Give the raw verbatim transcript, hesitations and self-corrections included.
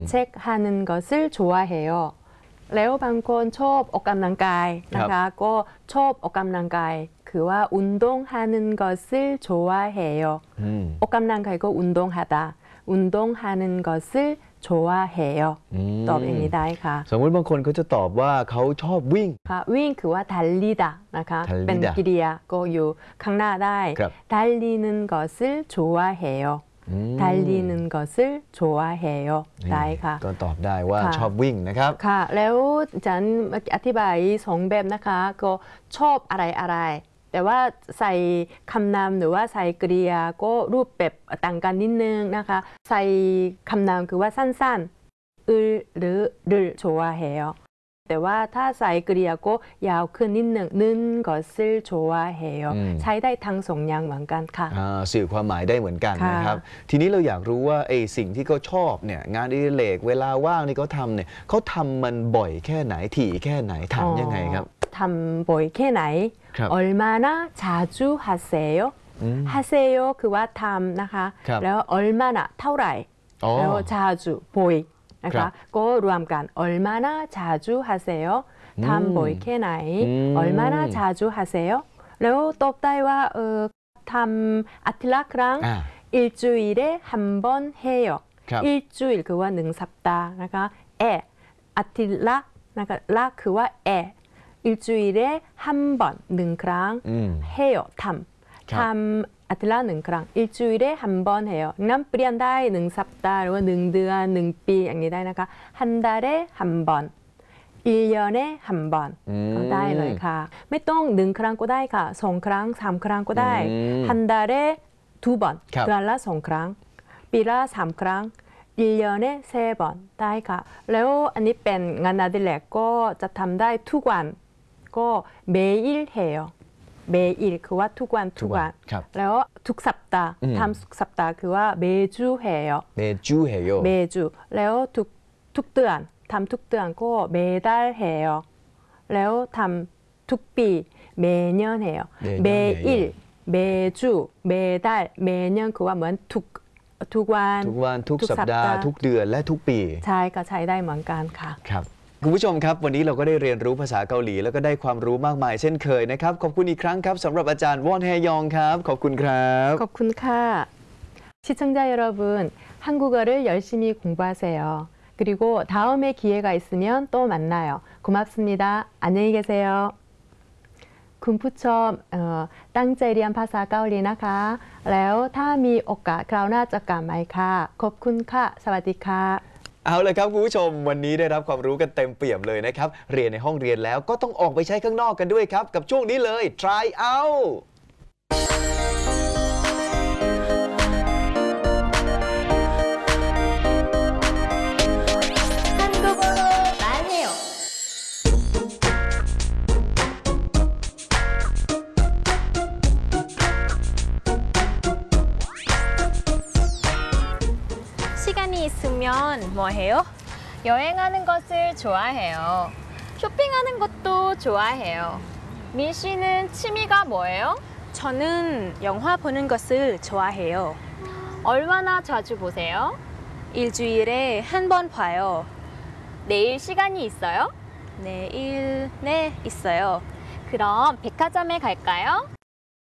เช็ค하는 것을 좋아해요. แล้วบางคนชอบออกกำลังกายนะคะก็ชอบออกกำลังกายคือว่า운동하는 것을 좋아해요. ออกกำลังกายก็운동하다. 운동하는 것을 좋아해요. ตอบอย่างนี้ได้ค่ะสมมติบางคนเขาจะตอบว่าเขาชอบวิ่งค่ะวิ่งคือว่า 달리다 นะคะเป็นกริยาก็อยู่ข้างหน้าได้ 달리는 것을 좋아해요. 달리는 것을 좋아해요. ได้ค่ะก็ตอบได้ว่าชอบวิ่งนะครับค่ะแล้วฉันอธิบายสองแบบนะคะก็ชอบอะไรอะไรแต่ว่าใส่คำนามหรือว่าใส่กริยาก็รูปแบบต่างกันนิดนึงนะคะใส่คำนามคือว่าสั้นๆ을หรือ를 좋아해요แต่ว่าถ้าใส่กริยาก็ยาวขึ้นนิดหนึ่ง는 것을 좋아해요ใช้ได้ทั้งสองอย่างเหมือนกันค่ะสื่อความหมายได้เหมือนกันนะครับทีนี้เราอยากรู้ว่าไอ้สิ่งที่เขาชอบเนี่ยงานอดิเรกเวลาว่างที่เขาทำเนี่ยเขาทำมันบ่อยแค่ไหนถี่แค่ไหนทำยังไงครับทำบ่อยแค่ไหน얼마나 자주 하세요 하세요คือว่าทำนะคะแล้ว얼마나เท่าไหร่แล้ว자주บ่อยนะคะก็รวมกัน얼마나 자주 하세요ทำบ่อยแค่ไหน얼마나 자주 하세요แล้วตอบได้ว่าเออทำอาทิตย์ละครั้ง일주일에 한 번 해요 일주일คือว่าหนึ่งสัปดาห์นะคะ에อาทิตย์ละนะคะละคือว่า에 일주일에 한 번หนึ่งครั้ง해요ทำทำอาทิตย์ละหนึ่งครั้ง일주일에 한 번 해요งั้นเปลี่ยนได้หนึ่งสัปดาห์หรือว่าหนึ่งเดือนหนึ่งปีอย่างนี้ได้นะคะ한 달에 한 번 일년에 한 번ก็ได้เลยค่ะไม่ต้องหนึ่งครั้งก็ได้ค่ะสองครั้งสามครั้งก็ได้한 달에 두 번เดือนละสองครั้งปีละสามครั้ง일년에 세 번ได้ค่ะแล้วอันนี้เป็นงานอดิเรกก็จะทำได้ทุกวันก็매일 해요 매일คือว่าทุกวันทุกวันแล้วทุกสัปดาห์ทำทุกสัปดาห์คือว่า매주 해요 매주 해요 매주แล้วทุกทุกเดือนทำทุกเดือนก็매달 해요แล้วทำทุกปี매년 해요 매일 매주 매달 매년คือว่าเหมือนทุกทุกวันทุกวันทุกสัปดาห์ทุกเดือนและทุกปีใช่ก็ใช้ได้เหมือนกันค่ะครับคุณผู้ชมครับวันนี้เราก็ได้เรียนรู้ภาษาเกาหลีแล้วก็ได้ความรู้มากมายเช่นเคยนะครับขอบคุณอีกครั้งครับสำหรับอาจารย์วอนแฮยองครับขอบคุณครับขอบคุณค่ะ시청자여러분한국어를열심히공부하세요그리고다음에기회가있으면또만나요고맙습니다안녕히계세요คุณผู้ชมตั้งใจเรียนภาษาเกาหลีนะคะแล้วถ้ามีโอกาสคราวหน้าจะกลับมาค่ะขอบคุณค่ะสวัสดีค่ะเอาเลยครับคุณผู้ชมวันนี้ได้รับความรู้กันเต็มเปี่ยมเลยนะครับเรียนในห้องเรียนแล้วก็ต้องออกไปใช้ข้างนอกกันด้วยครับกับช่วงนี้เลย try out 시간이 있으면 뭐 해요? 여행하는 것을 좋아해요. 쇼핑하는 것도 좋아해요. 민 씨는 취미가 뭐예요? 저는 영화 보는 것을 좋아해요. 얼마나 자주 보세요? 일주일에 한 번 봐요. 내일 시간이 있어요? 내일, 네, 있어요. 그럼 백화점에 갈까요?